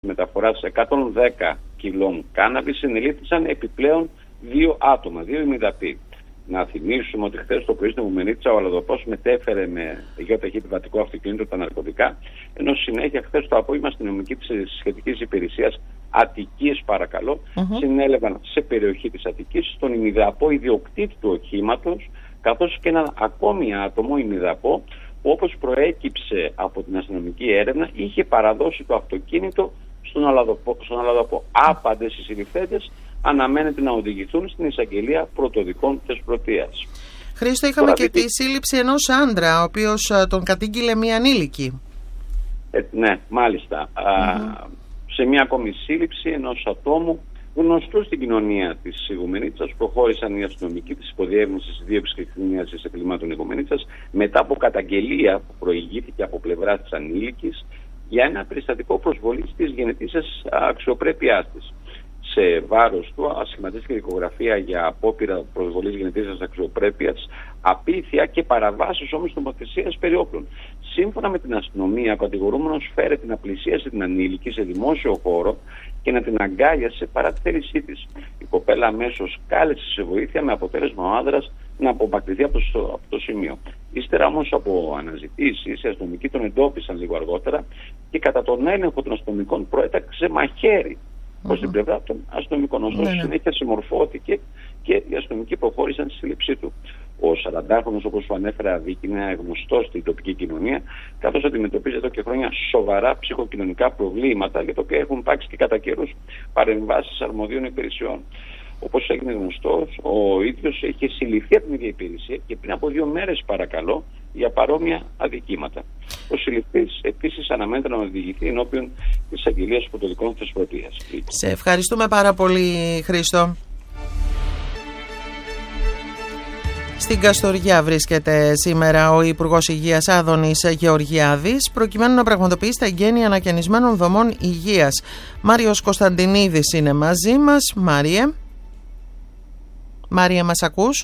μεταφοράς 110 κιλών κάναβης συνελήφθησαν επιπλέον 2 άτομα, 2 ημιδαποί. Να θυμίσουμε ότι χθες το πρωί στην Ουμενίτσα ο αλλοδαπός μετέφερε με γεωταχή επιβατικό αυτοκίνητο τα ναρκωτικά, ενώ συνέχεια χθες το απόγευμα αστυνομική της σχετικής υπηρεσίας Αττικής, συνέλαβαν σε περιοχή της Αττικής τον ημιδαπό ιδιοκτήτη του οχήματος, καθώς και έναν ακόμη άτομο ημιδαπό, που όπως προέκυψε από την αστυνομική έρευνα είχε παραδώσει το αυτοκίνητο στον αλλοδαπό. Άπαντες οι συλληφθέντες αναμένεται να οδηγηθούν στην εισαγγελία πρωτοδικών Θεσπρωτείας. Χρήστο, είχαμε και τη σύλληψη ενός άντρα, ο οποίος τον κατήγγειλε μία ανήλικη. Ναι, μάλιστα. Σε μία ακόμη σύλληψη ενός ατόμου γνωστού στην κοινωνία της Ιγουμενίτσας, προχώρησαν οι αστυνομικοί της υποδιεύθυνσης δίωξης και εκκρεμότητας εγκλημάτων Ιγουμενίτσας μετά από καταγγελία που προηγήθηκε από πλευρά της ανήλικης για ένα περιστατικό προσβολής της γενετήσιας αξιοπρέπειάς της. Σε βάρος του ασχηματίστηκε δικογραφία για απόπειρα προσβολής γενετήσιας αξιοπρέπειας, απίθεια και παραβάσεις όμως νομοθεσίας περί όπλων. Σύμφωνα με την αστυνομία, ο κατηγορούμενος φέρεται να πλησίασε την ανήλικη σε δημόσιο χώρο και να την αγκάλιασε παρά τη θέλησή της. Η κοπέλα αμέσως κάλεσε σε βοήθεια, με αποτέλεσμα ο άνδρας να απομακρυνθεί από το σημείο. Ύστερα όμως από αναζητήσεις, οι αστυνομικοί τον εντόπισαν λίγο αργότερα και κατά τον έλεγχο των αστυνομικών προέταξε μαχαίρι προς την πλευρά των αστυνομικών. Ωστόσο, συνέχεια συμμορφώθηκε και οι αστυνομικοί προχώρησαν στη σύλληψή του. Ο 40χρονος, όπως σου ανέφερα, Βίκη, είναι γνωστός στην τοπική κοινωνία, καθώς αντιμετωπίζει εδώ και χρόνια σοβαρά ψυχοκοινωνικά προβλήματα, για τα οποία έχουν υπάρξει και κατά καιρούς παρεμβάσεις αρμοδίων υπηρεσιών. Όπως έγινε γνωστός, ο ίδιος είχε συλληφθεί από την ίδια υπηρεσία και πριν από 2 μέρες, παρακαλώ, για παρόμοια αδικήματα. Ο συλληφθής επίσης αναμένεται να οδηγηθεί ενώπιον της Αγγελίας Πρωτοδικών Θεσπρωτείας. Σε ευχαριστούμε πάρα πολύ, Χρήστο. Στην Καστοριά βρίσκεται σήμερα ο Υπουργός Υγείας Άδωνης Γεωργιάδης, προκειμένου να πραγματοποιήσει τα εγγένεια ανακαινισμένων δομών υγείας. Μάριος Κωνσταντινίδης είναι μαζί μας. Μάριε, μας ακούς?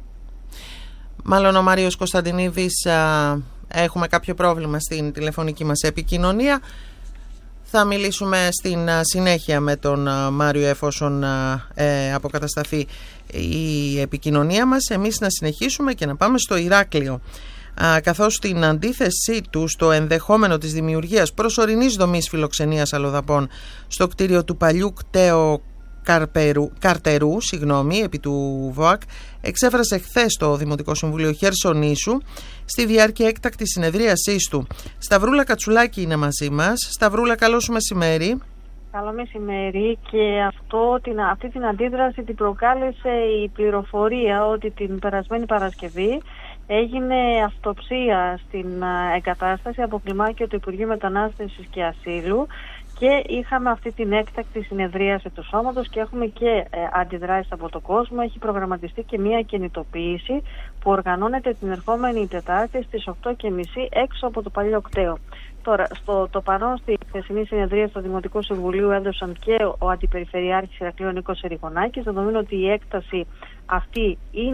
Μάλλον ο Μάριος Κωνσταντινίδης, έχουμε κάποιο πρόβλημα στην τηλεφωνική μας επικοινωνία. Θα μιλήσουμε στην συνέχεια με τον Μάριο εφόσον αποκατασταθεί η επικοινωνία μας. Εμείς να συνεχίσουμε και να πάμε στο Ηράκλειο, καθώς στην αντίθεσή του στο ενδεχόμενο της δημιουργίας προσωρινής δομής φιλοξενίας αλλοδαπών στο κτίριο του παλιού κταίου Καρτερού, επί του ΒΟΑΚ, εξέφρασε χθες το Δημοτικό Συμβούλιο Χερσονήσου στη διάρκεια έκτακτης συνεδρίασής του. Σταυρούλα Κατσουλάκη είναι μαζί μας. Σταυρούλα, καλό σου μεσημέρι. Καλό μεσημέρι. Και αυτή την αντίδραση την προκάλεσε η πληροφορία ότι την περασμένη Παρασκευή έγινε αυτοψία στην εγκατάσταση από κλιμάκιο του Υπουργείου Μετανάστευσης και Ασύλου και είχαμε αυτή την έκτακτη συνεδρίαση του σώματος και έχουμε και αντιδράσεις από τον κόσμο. Έχει προγραμματιστεί και μια κινητοποίηση που οργανώνεται την ερχόμενη Τετάρτη στις 8:30 έξω από το παλιό κταίο. Τώρα, το παρόν στη χθεσινή συνεδρία στο Δημοτικό Συμβουλίο έδωσαν και ο Αντιπεριφερειάρχης Ηρακλείων Νίκος Ερηγονάκης, δεδομένου ότι η έκταση αυτή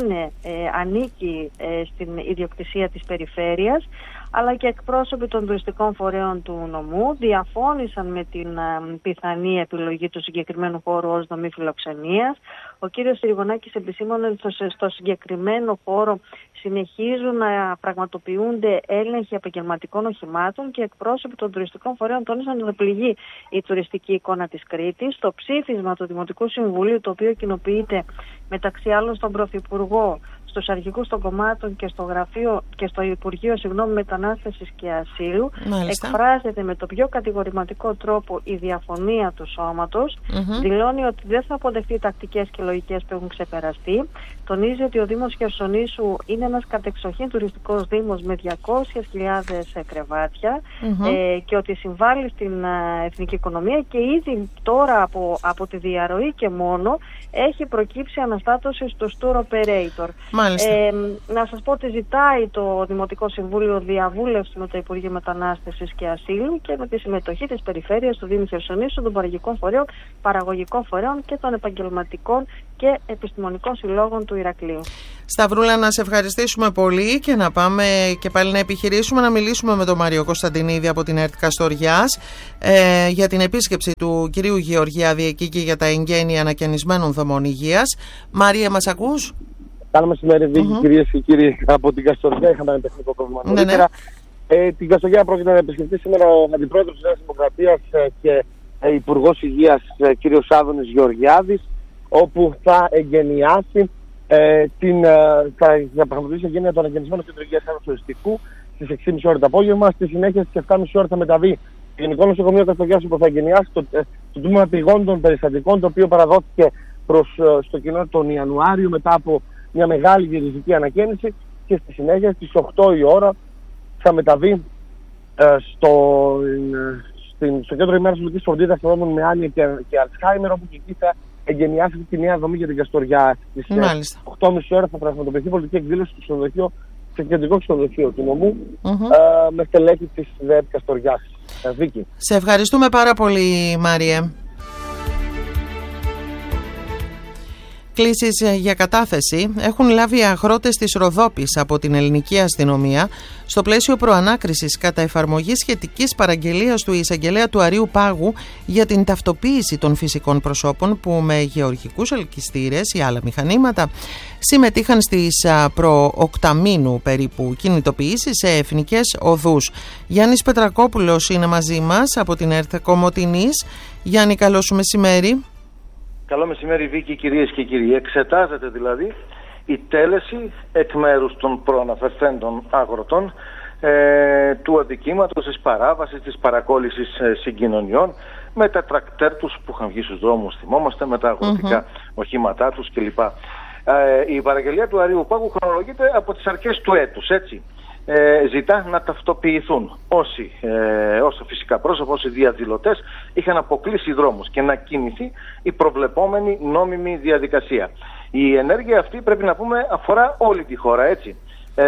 ανήκει στην ιδιοκτησία της περιφέρειας, αλλά και εκπρόσωποι των τουριστικών φορέων του νομού διαφώνησαν με την πιθανή επιλογή του συγκεκριμένου χώρου ως δομή φιλοξενίας. Ο κύριος Ερηγονάκης επισήμανε ότι στο συγκεκριμένο χώρο συνεχίζουν να πραγματοποιούνται έλεγχοι επαγγελματικών οχημάτων και εκπρόσωποι των τουριστικών φορέων τόνισαν ότι πληγεί η τουριστική εικόνα της Κρήτης. Το ψήφισμα του Δημοτικού Συμβουλίου, το οποίο κοινοποιείται μεταξύ άλλων στον Πρωθυπουργό, στους αρχηγούς των κομμάτων και στο γραφείο και στο Υπουργείο Μετανάστευσης και Ασύλου, εκφράζεται με το πιο κατηγορηματικό τρόπο η διαφωνία του σώματος. Δηλώνει ότι δεν θα αποδεχτεί τακτικές και λογικές που έχουν ξεπεραστεί. Τονίζει ότι ο Δήμος Χερσονήσου είναι ένας κατεξοχήν τουριστικός δήμος με 200.000 κρεβάτια και ότι συμβάλλει στην εθνική οικονομία και ήδη τώρα από τη διαρροή και μόνο έχει προκύψει αναστάτωση στο tour operator. Να σας πω ότι ζητάει το Δημοτικό Συμβούλιο διαβούλευση με το Υπουργείο Μετανάστευσης και Ασύλου και με τη συμμετοχή της Περιφέρειας του Δήμου Χερσονήσου, των παραγωγικών φορέων και των επαγγελματικών και επιστημονικών συλλόγων του Ηρακλείου. Σταυρούλα, να σε ευχαριστήσουμε πολύ και να πάμε και πάλι να επιχειρήσουμε να μιλήσουμε με τον Μάριο Κωνσταντινίδη από την ΕΡΤ Καστοριάς για την επίσκεψη του κυρίου Γεωργιάδη εκεί και για τα εγγένεια ανακαινισμένων δομών υγείας. Μάρια, μας ακούς? Καλό μεσημέρι, Βίκη, κυρίες και κύριοι από την Καστοριά. Είχαμε ένα τεχνικό πρόβλημα νωρίτερα. Την Καστοριά πρόκειται να επισκεφτεί σήμερα ο Αντιπρόεδρος της Νέας Δημοκρατίας και Υπουργός Υγείας, κύριος Άδωνης Γεωργιάδης, όπου θα εγγενιάσει θα πραγματοποιήσει εγγένεια των εγγενισμένων κέντρων υγείας Ανοσοριστικού στις 6.30 ώρα το απόγευμα. Στη συνέχεια στις 7.30 ώρα θα μεταβεί το Γενικό Νοσοκομείο Καστοριάς, που θα εγγενιάσει το τμήμα πηγών των περιστατικών, το οποίο παραδόθηκε στο κοινό τον Ιανουάριο μετά από μια μεγάλη γυριζική ανακαίνιση, και στη συνέχεια στις 8 η ώρα θα μεταβεί στο κέντρο ημέρας φροντίδας ατόμων με άνοια και Αλτσχάιμερ, όπου και εκεί θα εγγενιάσει τη νέα δομή για την Καστοριά. Στις 8.30 ώρα θα πραγματοποιηθεί πολιτική εκδήλωση στο κεντρικό ξενοδοχείο του νομού με στελέχη της ΔΕΕ Καστοριάς. Βίκη. Σε ευχαριστούμε πάρα πολύ, Μάριε. Κλήσεις για κατάθεση έχουν λάβει αγρότες της Ροδόπης από την ελληνική αστυνομία στο πλαίσιο προανάκρισης κατά εφαρμογή σχετικής παραγγελίας του εισαγγελέα του Αρείου Πάγου για την ταυτοποίηση των φυσικών προσώπων που με γεωργικούς ελκυστήρες ή άλλα μηχανήματα συμμετείχαν στις προοκταμήνου περίπου κινητοποιήσεις σε εθνικές οδούς. Γιάννης Πετρακόπουλος είναι μαζί μας από την ΕΡΤ Κομοτηνής. Γιάννη, καλό σου μεσημέρι. Καλό μεσημέρι, Βίκη, κυρίες και κύριοι. Εξετάζεται δηλαδή η τέλεση εκ μέρους των προαναφερθέντων αγροτών του αδικήματος της παράβασης, της παρακόλλησης συγκοινωνιών με τα τρακτέρ τους που είχαν βγει στους δρόμους, θυμόμαστε, με τα αγροτικά οχήματά τους κλπ. Η παραγγελία του Αρείου Πάγου χρονολογείται από τις αρχές του έτους, έτσι. Ζητά να ταυτοποιηθούν όσοι φυσικά πρόσωπα, όσοι διαδηλωτές είχαν αποκλείσει δρόμους και να κινηθεί η προβλεπόμενη νόμιμη διαδικασία. Η ενέργεια αυτή, πρέπει να πούμε, αφορά όλη τη χώρα, έτσι.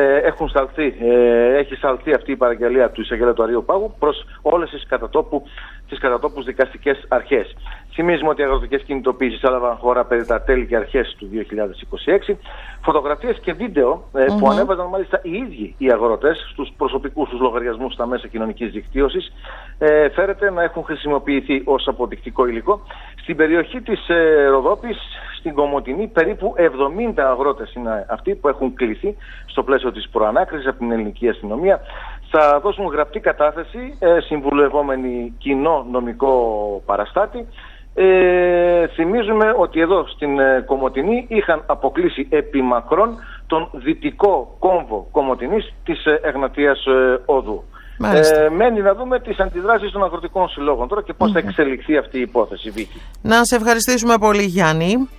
Έχει σταλθεί αυτή η παραγγελία του εισαγγελέα του Αρείου Πάγου προς όλες τις κατατόπους δικαστικές αρχές. Θυμίζουμε ότι οι αγροτικές κινητοποίησεις έλαβαν χώρα περί τα τέλη και αρχές του 2026. Φωτογραφίες και βίντεο που ανέβαζαν μάλιστα οι ίδιοι οι αγρότες στους προσωπικούς τους λογαριασμούς στα μέσα κοινωνικής δικτύωσης φέρεται να έχουν χρησιμοποιηθεί ως αποδεικτικό υλικό. Στην περιοχή της Ροδόπης, στην Κομοτηνή, περίπου 70 αγρότες είναι αυτοί που έχουν κληθεί στο πλαίσιο της προανάκρισης από την ελληνική αστυνομία. Θα δώσουν γραπτή κατάθεση συμβουλευόμενοι κοινό νομικό παραστάτη. Θυμίζουμε ότι εδώ στην Κομοτηνή είχαν αποκλείσει επί μακρόν τον δυτικό κόμβο Κομοτηνής της Εγνατίας Οδού. Μένει να δούμε τις αντιδράσεις των αγροτικών συλλόγων τώρα και πώς θα εξελιχθεί αυτή η υπόθεση, Βίκη. Να σε ευχαριστήσουμε πολύ, Γιάννη.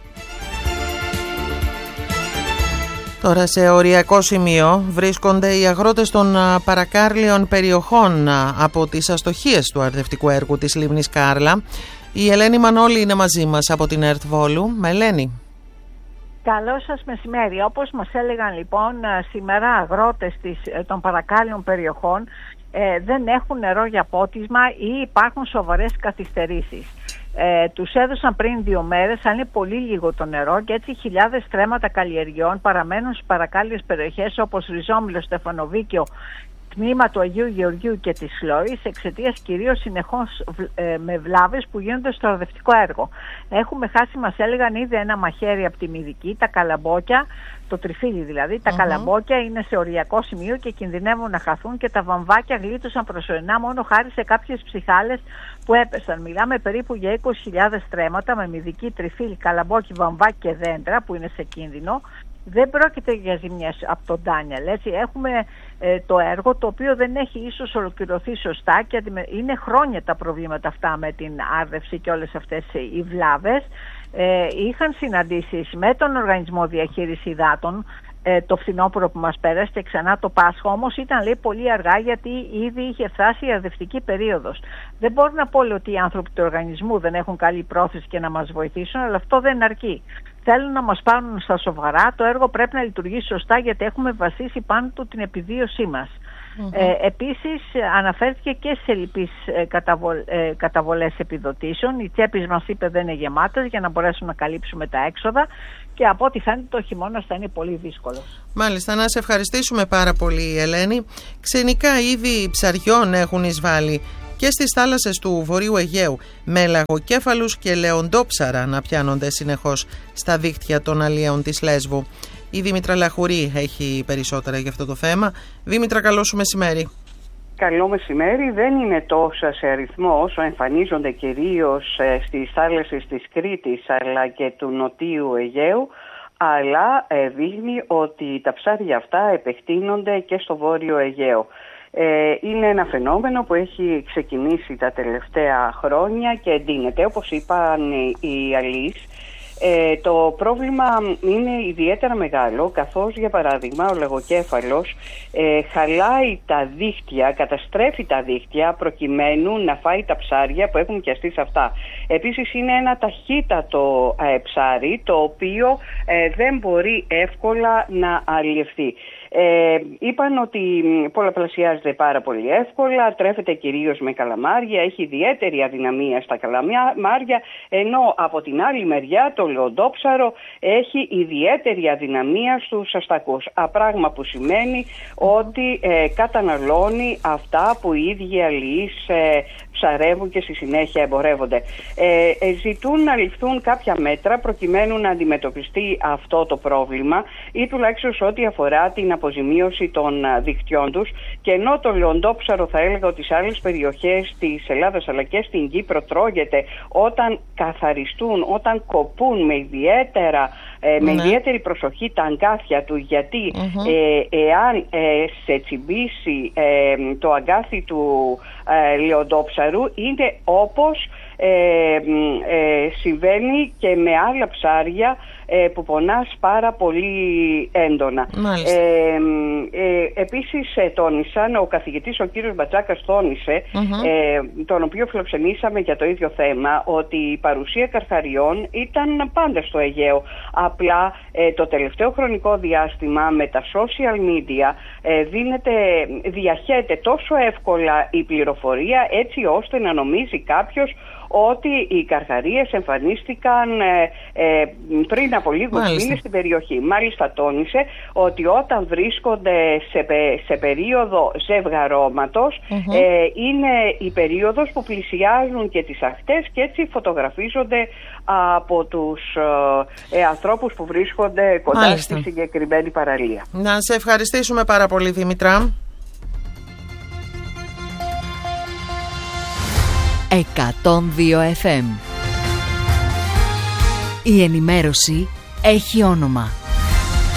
Τώρα σε οριακό σημείο βρίσκονται οι αγρότες των παρακάρλιων περιοχών από τις αστοχίες του αρδευτικού έργου της λίμνης Κάρλα. Η Ελένη Μανώλη είναι μαζί μας από την ΕΡΤ Βόλου. Με Ελένη. Καλό σας μεσημέρι. Όπως μας έλεγαν λοιπόν σήμερα αγρότες των παρακάλιων περιοχών δεν έχουν νερό για πότισμα ή υπάρχουν σοβαρές καθυστερήσεις. Τους έδωσαν πριν 2 μέρες, αλλά είναι πολύ λίγο το νερό και έτσι χιλιάδες στρέμματα καλλιεργειών παραμένουν στις παρακάλιες περιοχές όπως Ριζόμυλο, Στεφανοβίκιο, τμήμα του Αγίου Γεωργίου και της Χλώρης, εξαιτίας κυρίως συνεχώς με βλάβες που γίνονται στο αρδευτικό έργο. Έχουμε χάσει, μας έλεγαν, ήδη ένα μαχαίρι από τη Μυδική, τα καλαμπόκια, το τριφύλι δηλαδή, τα καλαμπόκια είναι σε οριακό σημείο και κινδυνεύουν να χαθούν και τα βαμβάκια γλίτωσαν προσωρινά μόνο χάρη σε κάποιες ψυχάλες που έπεσαν. Μιλάμε περίπου για 20.000 στρέμματα με Μυδική, τριφύλι, καλαμπόκι, βαμβάκι και δέντρα που είναι σε κίνδυνο. Δεν πρόκειται για ζημιές από τον Ντάνιελ, έτσι. Έχουμε το έργο το οποίο δεν έχει ίσως ολοκληρωθεί σωστά και είναι χρόνια τα προβλήματα αυτά με την άρδευση και όλες αυτές οι βλάβες. Είχαν συναντήσεις με τον Οργανισμό Διαχείρισης Υδάτων το φθινόπωρο που μας πέρασε και ξανά το Πάσχα, όμως ήταν, λέει, πολύ αργά γιατί ήδη είχε φτάσει η αρδευτική περίοδος. Δεν μπορώ να πω ότι οι άνθρωποι του οργανισμού δεν έχουν καλή πρόθεση και να μας βοηθήσουν, αλλά αυτό δεν αρκεί. Θέλουν να μας πάρουν στα σοβαρά, το έργο πρέπει να λειτουργήσει σωστά γιατί έχουμε βασίσει πάνω του την επιβίωσή μας. Επίσης αναφέρθηκε και σε λυπείς καταβολές επιδοτήσεων. Οι τσέπες μας είπε δεν είναι γεμάτες για να μπορέσουμε να καλύψουμε τα έξοδα και από ό,τι φαίνεται το χειμώνας θα είναι πολύ δύσκολο. Μάλιστα, να σε ευχαριστήσουμε πάρα πολύ, Ελένη. Ξενικά είδη ψαριών έχουν εισβάλει και στις θάλασσες του Βορείου Αιγαίου, με λαγοκέφαλους και λεοντόψαρα να πιάνονται συνεχώς στα δίχτυα των αλιέων της Λέσβου. Η Δήμητρα Λαχουρή έχει περισσότερα για αυτό το θέμα. Δήμητρα, καλό σου μεσημέρι. Καλό μεσημέρι. Δεν είναι τόσα σε αριθμό όσο εμφανίζονται κυρίως στις θάλασσες της Κρήτης αλλά και του Νοτίου Αιγαίου, αλλά δείχνει ότι τα ψάρια αυτά επεκτείνονται και στο Βόρειο Αιγαίο. Είναι ένα φαινόμενο που έχει ξεκινήσει τα τελευταία χρόνια και εντείνεται, όπως είπαν οι αλείς. Το πρόβλημα είναι ιδιαίτερα μεγάλο, καθώς για παράδειγμα ο λαγοκέφαλος χαλάει τα δίχτυα, καταστρέφει τα δίχτυα προκειμένου να φάει τα ψάρια που έχουν πιαστεί σε αυτά. Επίσης είναι ένα ταχύτατο ψάρι το οποίο δεν μπορεί εύκολα να αλλιευθεί. Είπαν ότι πολλαπλασιάζεται πάρα πολύ εύκολα, τρέφεται κυρίως με καλαμάρια, έχει ιδιαίτερη αδυναμία στα καλαμάρια, ενώ από την άλλη μεριά το λεοντόψαρο έχει ιδιαίτερη αδυναμία στους αστακούς. Πράγμα που σημαίνει ότι καταναλώνει αυτά που οι ίδιοι αλληλείς ψαρεύουν και στη συνέχεια εμπορεύονται. Ζητούν να ληφθούν κάποια μέτρα προκειμένου να αντιμετωπιστεί αυτό το πρόβλημα ή τουλάχιστον σε ό,τι αφορά την αποζημίωση των δικτυών τους, και ενώ το λεοντόψαρο θα έλεγα ότι σε άλλες περιοχές της Ελλάδας αλλά και στην Κύπρο τρώγεται όταν καθαριστούν, όταν κοπούν με ιδιαίτερη προσοχή τα αγκάθια του, γιατί εάν σε τσιμπήσει το αγκάθι του λεοντόψαρου είναι όπως συμβαίνει και με άλλα ψάρια που πονάς πάρα πολύ έντονα. Επίσης τόνισαν, ο καθηγητής ο κύριος Μπατζάκας τόνισε, τον οποίο φιλοξενήσαμε για το ίδιο θέμα, ότι η παρουσία καρχαριών ήταν πάντα στο Αιγαίο. Απλά το τελευταίο χρονικό διάστημα με τα social media διαχέεται τόσο εύκολα η πληροφορία, έτσι ώστε να νομίζει κάποιος ότι οι καρχαρίες εμφανίστηκαν πριν από λίγους μήνες στην περιοχή. Μάλιστα τόνισε ότι όταν βρίσκονται σε περίοδο ζευγαρώματος είναι η περίοδος που πλησιάζουν και τις ακτές και έτσι φωτογραφίζονται από τους ανθρώπους που βρίσκονται κοντά στη συγκεκριμένη παραλία. Να σε ευχαριστήσουμε πάρα πολύ, Δήμητρα. 102 FM. Η ενημέρωση έχει όνομα.